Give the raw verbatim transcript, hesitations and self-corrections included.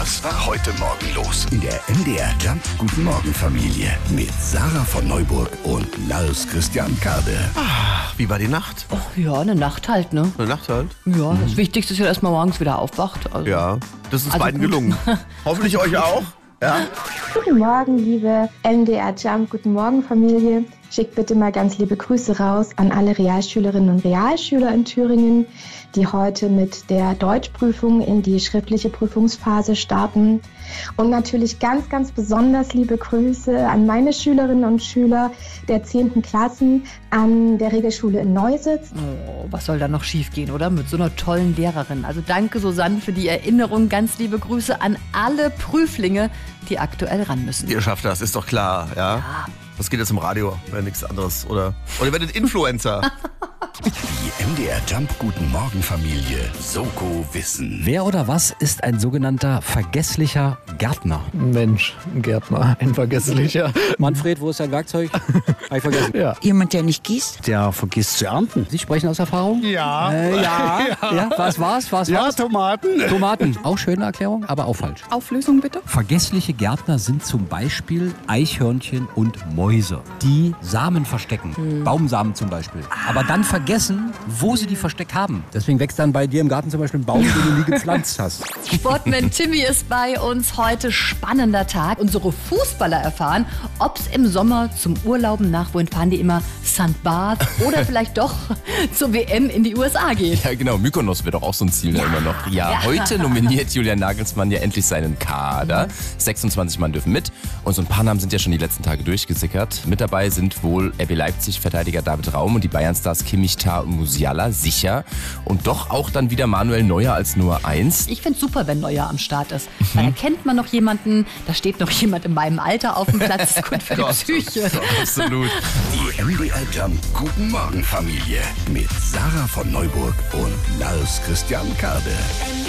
Was war heute Morgen los? In der M D R Jump Guten Morgen Familie mit Sarah von Neuburg und Lars Christian Kade. Ach, wie war die Nacht? Oh, ja, eine Nacht halt, ne? Eine Nacht halt? Ja, das Wichtigste ist ja, dass man morgens wieder aufwacht. Also, Ja, das ist Also beiden gut. gelungen. Hoffentlich euch auch. Ja. Guten Morgen, liebe M D R Jump, guten Morgen Familie. Schickt bitte mal ganz liebe Grüße raus an alle Realschülerinnen und Realschüler in Thüringen, die heute mit der Deutschprüfung in die schriftliche Prüfungsphase starten. Und natürlich ganz, ganz besonders liebe Grüße an meine Schülerinnen und Schüler der zehnten Klassen an der Regelschule in Neusitz. Oh, was soll da noch schief gehen, oder? Mit so einer tollen Lehrerin. Also danke, Susanne, für die Erinnerung. Ganz liebe Grüße an alle Prüflinge, die aktuell ran müssen. Ihr schafft das, ist doch klar, ja? Ja. Das geht jetzt im Radio, wäre nichts anderes, oder? Oder ihr werdet Influencer. Die M D R Jump Guten Morgen Familie Soko Wissen. Wer oder was ist ein sogenannter vergesslicher Gärtner? Mensch, ein Gärtner, ein vergesslicher. Manfred, wo ist dein Werkzeug? Hab ich vergessen. Ja. Jemand, der nicht gießt? Der vergisst zu ernten. Sie sprechen aus Erfahrung? Ja. Äh, ja. ja. Was war's? Was Ja, war's? Tomaten. Tomaten. Auch schöne Erklärung, aber auch falsch. Auflösung bitte? Vergessliche Gärtner sind zum Beispiel Eichhörnchen und Mäuse, die Samen verstecken. Baumsamen zum Beispiel. Aber dann vergessen, wo sie die versteckt haben. Deswegen wächst dann bei dir im Garten zum Beispiel ein Baum, den du nie gepflanzt hast. Sportman Timmy ist bei uns heute. Spannender Tag. Unsere Fußballer erfahren, ob es im Sommer zum Urlauben nach, wohin fahren die immer, Sankt Barth oder vielleicht doch zur W M in die U S A geht. Ja, genau. Mykonos wäre doch auch so ein Ziel ja. immer noch. Ja, Ja. heute nominiert Julian Nagelsmann ja endlich seinen Kader. sechsundzwanzig Mann dürfen mit. Und so ein paar Namen sind ja schon die letzten Tage durchgesickert. Mit dabei sind wohl R B Leipzig-Verteidiger David Raum und die Bayern-Stars Kimmich, Tah und Musiala, sicher. Und doch auch dann wieder Manuel Neuer als Nummer eins. Ich finde es super, wenn Neuer am Start ist. Weil da kennt man noch jemanden, da steht noch jemand in meinem Alter auf dem Platz. Das ist gut für die Psyche. Absolut. Die M D R Jump Guten Morgen Familie mit Sarah von Neuburg und Lars Christian Kade.